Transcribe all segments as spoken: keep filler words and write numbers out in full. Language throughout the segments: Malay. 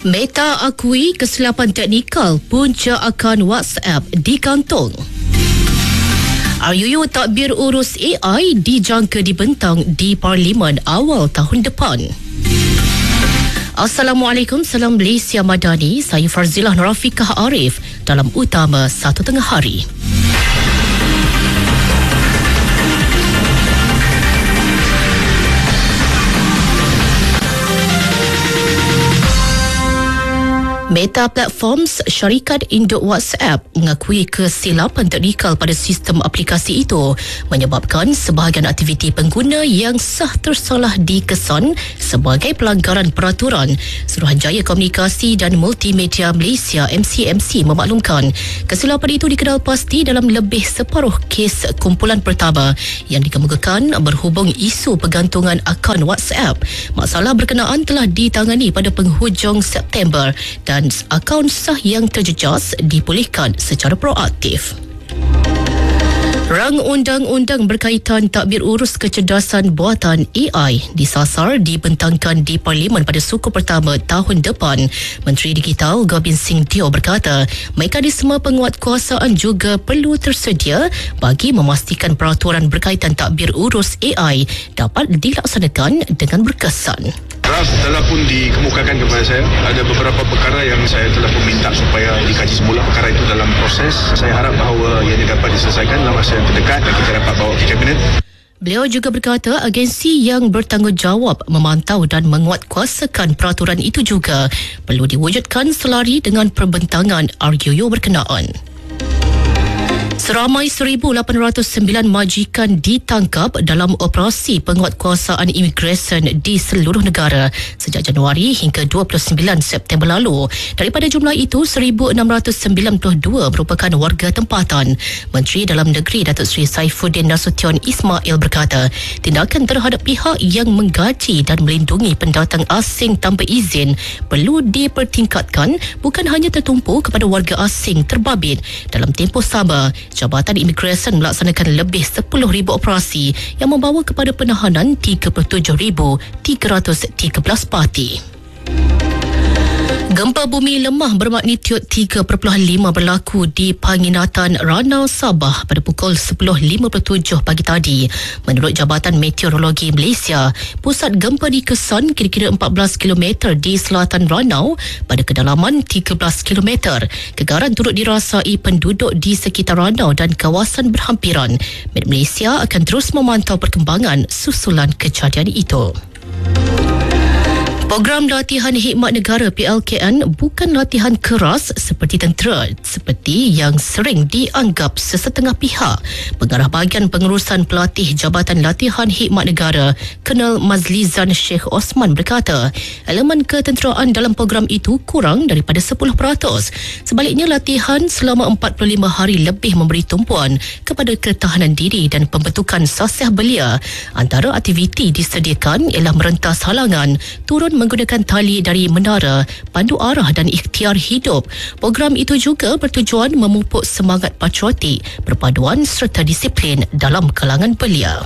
Meta akui kesilapan teknikal punca akaun WhatsApp dikantung. R U U takbir urus A I dijangka dibentang di Parlimen awal tahun depan. Assalamualaikum, salam Malaysia Madani. Saya Farzilah Nurafikah Arif dalam Utama Satu Tengah Hari. Meta Platforms, syarikat induk WhatsApp, mengakui kesilapan teknikal pada sistem aplikasi itu menyebabkan sebahagian aktiviti pengguna yang sah tersalah dikesan sebagai pelanggaran peraturan. Suruhanjaya Komunikasi dan Multimedia Malaysia M C M C memaklumkan kesilapan itu dikenal pasti dalam lebih separuh kes kumpulan pertama yang dikemukakan berhubung isu pergantungan akaun WhatsApp. Masalah berkenaan telah ditangani pada penghujung September dan akaun sah yang terjejas dipulihkan secara proaktif. Rang undang-undang berkaitan takbir urus kecerdasan buatan A I disasar dibentangkan di Parlimen pada suku pertama tahun depan. Menteri Digital Gobind Singh Deo berkata, mekanisme penguatkuasaan juga perlu tersedia bagi memastikan peraturan berkaitan takbir urus A I dapat dilaksanakan dengan berkesan. Draft telah pun dikemukakan kepada saya. Ada beberapa perkara yang saya telah pun minta supaya dikaji semula. Perkara itu dalam proses. Saya harap bahawa ianya dapat diselesaikan dalam masa yang terdekat dan kita dapat bawa ke Kabinet. Beliau juga berkata agensi yang bertanggungjawab memantau dan menguatkuasakan peraturan itu juga perlu diwujudkan selari dengan perbentangan R U U berkenaan. Seramai seribu lapan ratus sembilan majikan ditangkap dalam operasi penguatkuasaan imigresen di seluruh negara sejak Januari hingga dua puluh sembilan September lalu. Daripada jumlah itu, seribu enam ratus sembilan puluh dua merupakan warga tempatan. Menteri Dalam Negeri Datuk Seri Saifuddin Nasution Ismail berkata, tindakan terhadap pihak yang menggaji dan melindungi pendatang asing tanpa izin perlu dipertingkatkan, bukan hanya tertumpu kepada warga asing terbabit. Dalam tempoh sama, Jabatan Imigresen melaksanakan lebih sepuluh ribu operasi yang membawa kepada penahanan tiga puluh tujuh ribu tiga ratus tiga belas parti. Gempa bumi lemah bermagnitiud tiga perpuluhan lima berlaku di Penginatan Ranau, Sabah pada pukul sepuluh lima puluh tujuh pagi tadi. Menurut Jabatan Meteorologi Malaysia, pusat gempa dikesan kira-kira empat belas kilometer di selatan Ranau pada kedalaman tiga belas kilometer. Gegaran turut dirasai penduduk di sekitar Ranau dan kawasan berhampiran. Met Malaysia akan terus memantau perkembangan susulan kejadian itu. Program latihan khidmat negara P L K N bukan latihan keras seperti tentera seperti yang sering dianggap sesetengah pihak. Pengarah bahagian pengurusan pelatih Jabatan Latihan Khidmat Negara, Kolonel Mazlizan Sheikh Osman berkata, elemen ketenteraan dalam program itu kurang daripada sepuluh peratus. Sebaliknya, latihan selama empat puluh lima hari lebih memberi tumpuan kepada ketahanan diri dan pembentukan sasiah belia. Antara aktiviti disediakan ialah merentas halangan, turun menggunakan tali dari menara, pandu arah dan ikhtiar hidup. Program itu juga bertujuan memupuk semangat patriotik, perpaduan serta disiplin dalam kalangan belia.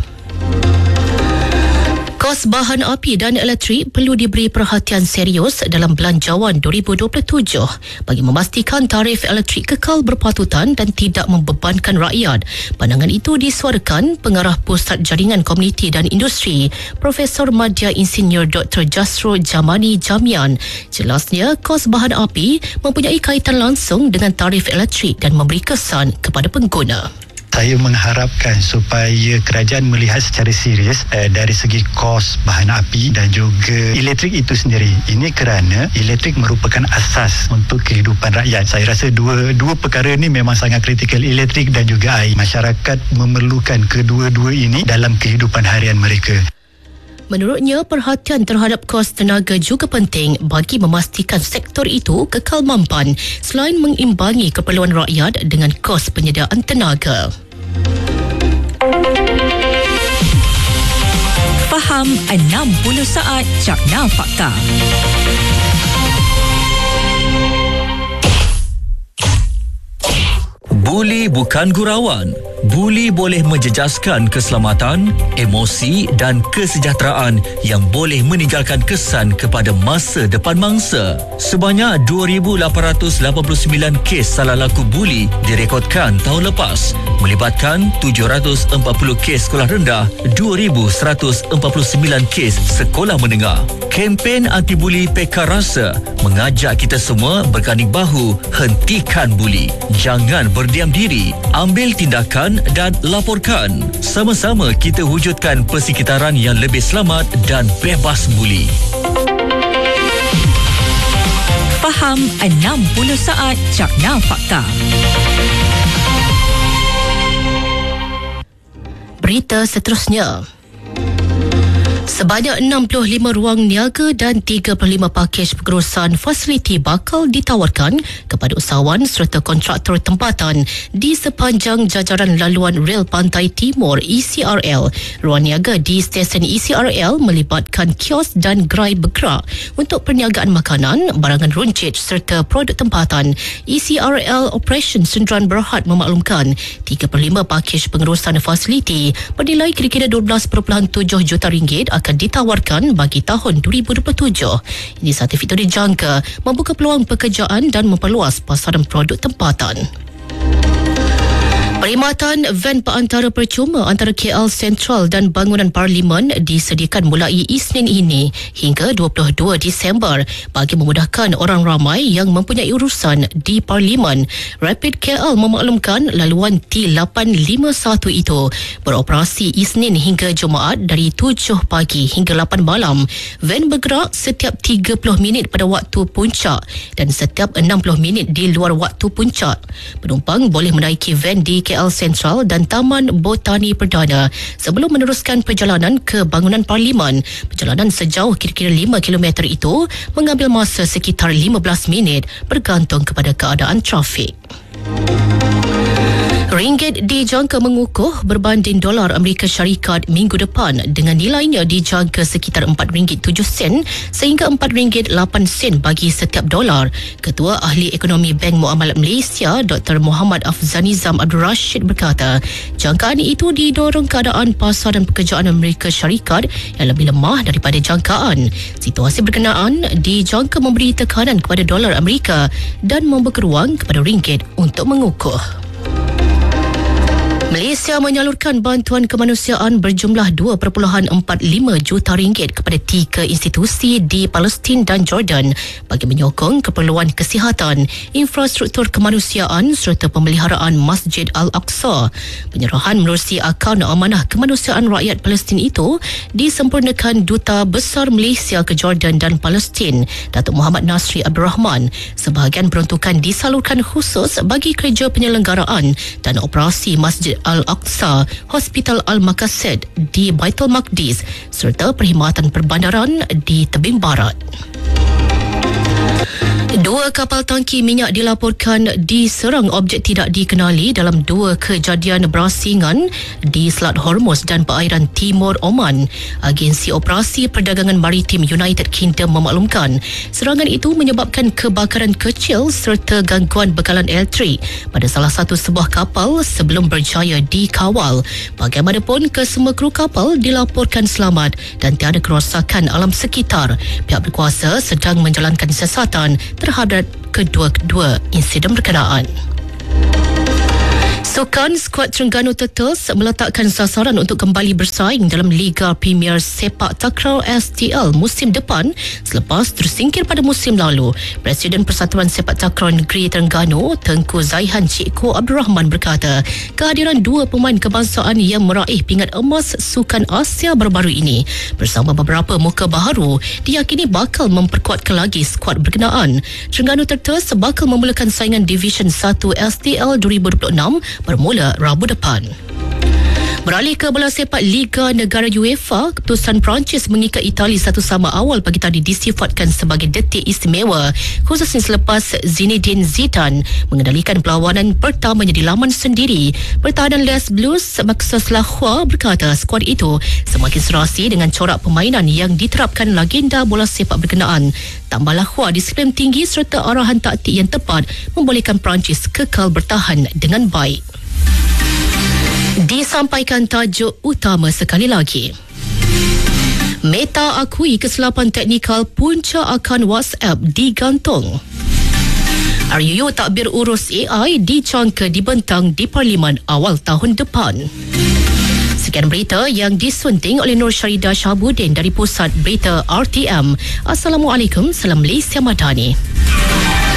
Kos bahan api dan elektrik perlu diberi perhatian serius dalam Belanjawan dua ribu dua puluh tujuh bagi memastikan tarif elektrik kekal berpatutan dan tidak membebankan rakyat. Pandangan itu disuarakan Pengarah Pusat Jaringan Komuniti dan Industri, Profesor Madya Insinyur Doktor Jasro Jamani Jamian. Jelasnya, kos bahan api mempunyai kaitan langsung dengan tarif elektrik dan memberi kesan kepada pengguna. Saya mengharapkan supaya kerajaan melihat secara serius eh, dari segi kos bahan api dan juga elektrik itu sendiri. Ini kerana elektrik merupakan asas untuk kehidupan rakyat. Saya rasa dua dua perkara ini memang sangat kritikal, elektrik dan juga air. Masyarakat memerlukan kedua-dua ini dalam kehidupan harian mereka. Menurutnya, perhatian terhadap kos tenaga juga penting bagi memastikan sektor itu kekal mampan selain mengimbangi keperluan rakyat dengan kos penyediaan tenaga. Faham enam puluh saat Cakna Fakta. Buli bukan gurauan. Buli boleh menjejaskan keselamatan, emosi dan kesejahteraan yang boleh meninggalkan kesan kepada masa depan mangsa. Sebanyak dua ribu lapan ratus lapan puluh sembilan kes salah laku buli direkodkan tahun lepas, melibatkan tujuh ratus empat puluh kes sekolah rendah, dua ribu seratus empat puluh sembilan kes sekolah menengah. Kempen anti-buli Pekar Rasa mengajak kita semua berganding bahu hentikan buli. Jangan berdiam diri, ambil tindakan dan laporkan. Sama-sama kita wujudkan persekitaran yang lebih selamat dan bebas buli. Faham enam puluh saat Cakna Fakta. Berita seterusnya. Sebanyak enam puluh lima ruang niaga dan tiga puluh lima pakej pengurusan fasiliti bakal ditawarkan kepada usahawan serta kontraktor tempatan di sepanjang jajaran laluan rel Pantai Timur E C R L. Ruang niaga di stesen E C R L melibatkan kios dan gerai bergerak untuk perniagaan makanan, barangan runcit serta produk tempatan. E C R L Operation Sendirian Berhad memaklumkan tiga puluh lima pakej pengurusan fasiliti bernilai kira-kira dua belas perpuluhan tujuh juta ringgit akan ditawarkan bagi tahun dua ribu dua puluh tujuh. Inisiatif itu dijangka membuka peluang pekerjaan dan memperluas pasaran produk tempatan. Perkhidmatan van perantara percuma antara K L Sentral dan bangunan Parlimen disediakan mulai Isnin ini hingga dua puluh dua Disember bagi memudahkan orang ramai yang mempunyai urusan di Parlimen. Rapid K L memaklumkan laluan T lapan lima satu itu beroperasi Isnin hingga Jumaat dari tujuh pagi hingga lapan malam. Van bergerak setiap tiga puluh minit pada waktu puncak dan setiap enam puluh minit di luar waktu puncak. Penumpang boleh menaiki van di K L Sentral dan Taman Botani Perdana sebelum meneruskan perjalanan ke bangunan Parlimen. Perjalanan sejauh kira-kira lima kilometer itu mengambil masa sekitar lima belas minit bergantung kepada keadaan trafik. Ringgit dijangka mengukuh berbanding dolar Amerika Syarikat minggu depan dengan nilainya dijangka sekitar empat ringgit tujuh sen sehingga empat ringgit lapan sen bagi setiap dolar. Ketua Ahli Ekonomi Bank Muamalat Malaysia Doktor Muhammad Afzanizam Abdul Rashid berkata, jangkaan itu didorong keadaan pasaran pekerjaan Amerika Syarikat yang lebih lemah daripada jangkaan. Situasi berkenaan dijangka memberi tekanan kepada dolar Amerika dan membuka ruang kepada ringgit untuk mengukuh. Malaysia menyalurkan bantuan kemanusiaan berjumlah dua perpuluhan empat lima juta ringgit kepada tiga institusi di Palestin dan Jordan bagi menyokong keperluan kesihatan, infrastruktur kemanusiaan serta pemeliharaan Masjid Al-Aqsa. Penyerahan menerusi akaun amanah kemanusiaan rakyat Palestin itu disempurnakan Duta Besar Malaysia ke Jordan dan Palestin, Datuk Muhammad Nasri Abdul Rahman. Sebahagian peruntukan disalurkan khusus bagi kerja penyelenggaraan dan operasi Masjid Al-Aqsa, Hospital Al-Maqasid di Baitul Maqdis serta perkhidmatan perbandaran di tebing barat. Dua kapal tangki minyak dilaporkan diserang objek tidak dikenali dalam dua kejadian berasingan di Selat Hormuz dan perairan Timur Oman. Agensi Operasi Perdagangan Maritim United Kingdom memaklumkan serangan itu menyebabkan kebakaran kecil serta gangguan bekalan elektrik pada salah satu sebuah kapal sebelum berjaya dikawal. Bagaimanapun, kesemua kru kapal dilaporkan selamat dan tiada kerosakan alam sekitar. Pihak berkuasa sedang menjalankan siasatan terhadap kedua-kedua insiden berkenaan. Sukan skuad Terengganu Turtles meletakkan sasaran untuk kembali bersaing dalam Liga Premier Sepak Takraw S T L musim depan selepas tersingkir pada musim lalu. Presiden Persatuan Sepak Takraw Negeri Terengganu, Tengku Zaihan Cikgu Abdul Rahman berkata, kehadiran dua pemain kebangsaan yang meraih pingat emas Sukan Asia baru-baru ini bersama beberapa muka baharu diyakini bakal memperkuatkan lagi skuad berkenaan. Terengganu Turtles bakal memulakan saingan Division satu S T L dua ribu dua puluh enam bermula Rabu depan. Beralih ke bola sepak Liga Negara UEFA, keputusan Perancis mengikat Itali satu sama awal pagi tadi disifatkan sebagai detik istimewa, khususnya selepas Zinedine Zidane mengendalikan perlawanan pertamanya di laman sendiri. Pertahanan Les Blues Maxence Lacroix berkata skuad itu semakin serasi dengan corak permainan yang diterapkan legenda bola sepak berkenaan. Tambah Lacroix disiplin tinggi serta arahan taktik yang tepat membolehkan Perancis kekal bertahan dengan baik. Disampaikan tajuk utama sekali lagi. Meta akui kesilapan teknikal punca akan WhatsApp digantung. R U U takbir urus A I dicangka dibentang di Parlimen awal tahun depan. Sekian berita yang disunting oleh Nur Syarida Syahbudin dari Pusat Berita R T M. Assalamualaikum, salam Malaysia Madani.